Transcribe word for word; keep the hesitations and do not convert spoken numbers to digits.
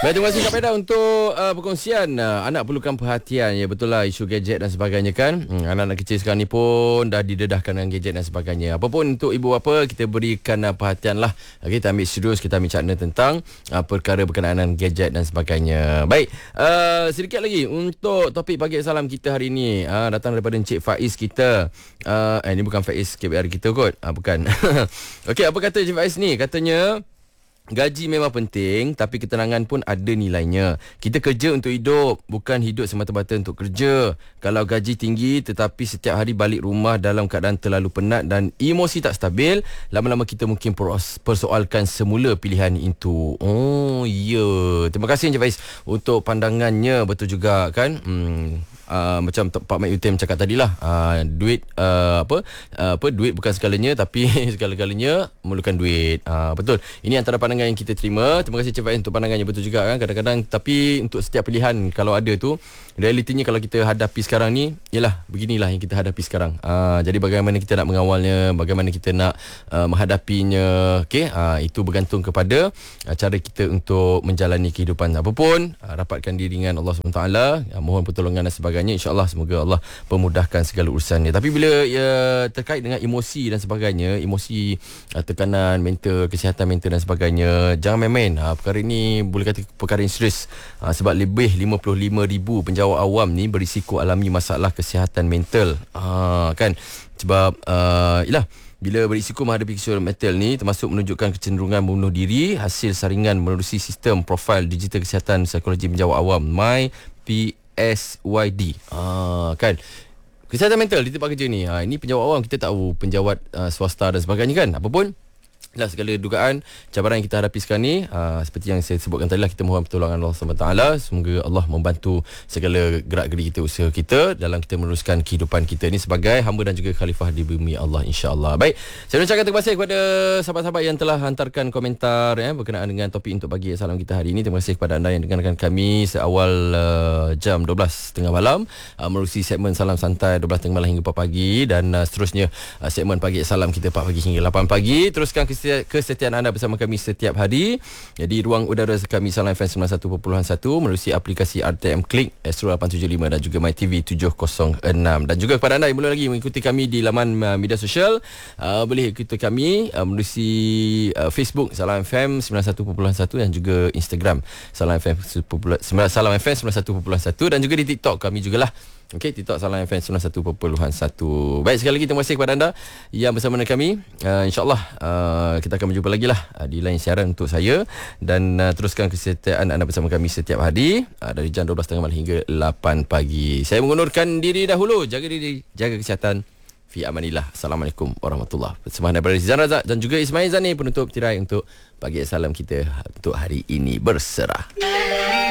Baik, terima kasih Kak Peda untuk uh, perkongsian. uh, Anak perlukan perhatian. Ya betul lah, isu gadget dan sebagainya kan. hmm, Anak-anak kecil sekarang ni pun dah didedahkan dengan gadget dan sebagainya. Apapun untuk ibu bapa, kita berikan uh, perhatian lah. okay, Kita ambil serius, kita ambil cakna tentang uh, perkara berkenaan dengan gadget dan sebagainya. Baik, uh, sedikit lagi untuk topik pagi salam kita hari ini. uh, Datang daripada Encik Faiz kita. uh, Eh, ini bukan Faiz K B R kita kot. uh, Bukan. Okey, apa kata Encik Faiz ni? Katanya, gaji memang penting, tapi ketenangan pun ada nilainya. Kita kerja untuk hidup, bukan hidup semata-mata untuk kerja. Kalau gaji tinggi tetapi setiap hari balik rumah dalam keadaan terlalu penat dan emosi tak stabil, lama-lama kita mungkin persoalkan semula pilihan itu. Oh, ya. Yeah. Terima kasih Encik Faiz untuk pandangannya. Betul juga kan? Hmm. Uh, macam Pak Mat Yutem cakap tadilah, uh, duit uh, apa uh, apa duit bukan segalanya, tapi segala-galanya memerlukan duit. Uh, betul. Ini antara pandangan yang kita terima. Terima kasih Cik Faiz untuk pandangannya. Betul juga kan, kadang-kadang, tapi untuk setiap pilihan kalau ada tu, realitinya kalau kita hadapi sekarang ni, yalah beginilah yang kita hadapi sekarang. Uh, jadi bagaimana kita nak mengawalnya, bagaimana kita nak uh, menghadapinya, okey, uh, itu bergantung kepada uh, cara kita untuk menjalani kehidupan. Apapun, uh, rapatkan diri dengan Allah subhanahu wa taala, uh, mohon pertolongan dan sebagainya. InsyaAllah semoga Allah pemudahkan segala urusannya. Tapi bila ya, terkait dengan emosi dan sebagainya, emosi, uh, tekanan mental, kesihatan mental dan sebagainya, jangan main-main. uh, Perkara ini boleh kata perkara yang serius, uh, sebab lebih lima puluh lima ribu penjawat awam ni berisiko alami masalah kesihatan mental. uh, Kan, sebab uh, Yelah, bila berisiko menghadapi kesihatan mental ni, termasuk menunjukkan kecenderungan bunuh diri, hasil saringan menerusi sistem profil digital kesihatan psikologi penjawat awam My P S Y D. Ah, kan, kesihatan mental di tempat kerja ni. Ha, ini penjawat awam, kita tahu penjawat uh, swasta dan sebagainya kan. Apapun lah, segala dugaan cabaran yang kita hadapi sekarang ni, uh, seperti yang saya sebutkan tadi lah, kita mohon pertolongan Allah subhanahu wa taala. Semoga Allah membantu segala gerak-geri kita, usaha kita dalam kita meneruskan kehidupan kita ni sebagai hamba dan juga khalifah di bumi Allah, insya-Allah. Baik, saya ucapkan terima kasih kepada sahabat-sahabat yang telah hantarkan komentar ya, berkenaan dengan topik untuk pagi salam kita hari ini. Terima kasih kepada anda yang dengarkan kami seawal uh, jam dua belas tiga puluh malam, uh, menerusi segmen Salam Santai dua belas tiga puluh malam hingga empat pagi, dan uh, seterusnya uh, segmen Pagi Salam kita empat pagi hingga lapan pagi. Teruskan kesetiaan anda bersama kami setiap hari. Jadi ruang udara kami Salam F M sembilan puluh satu perpuluhan satu melalui aplikasi R T M Klik, Astro lapan tujuh lima dan juga MyTV tujuh kosong enam. Dan juga kepada anda yang belum lagi mengikuti kami di laman uh, media sosial, uh, boleh ikuti kami uh, melalui uh, Facebook Salam F M sembilan puluh satu perpuluhan satu dan juga Instagram Salam F M Salam F M sembilan puluh satu perpuluhan satu dan juga di TikTok kami jugalah. Okey, TikTok Salam F M sembilan puluh satu perpuluhan satu. Baik, sekali lagi terima kasih kepada anda yang bersama dengan kami. uh, InsyaAllah uh, kita akan berjumpa lagi lah uh, di lain siaran untuk saya. Dan uh, teruskan kesetiaan anda bersama kami setiap hari, uh, dari jam dua belas tiga puluh malam hingga lapan pagi. Saya mengundurkan diri dahulu. Jaga diri, jaga kesihatan. Fi amanillah. Assalamualaikum warahmatullahi wabarakatuh. Bersama daripada Zizan Razak dan juga Ismail Zani, penutup tirai untuk Pagi Salam kita untuk hari ini. Berserah.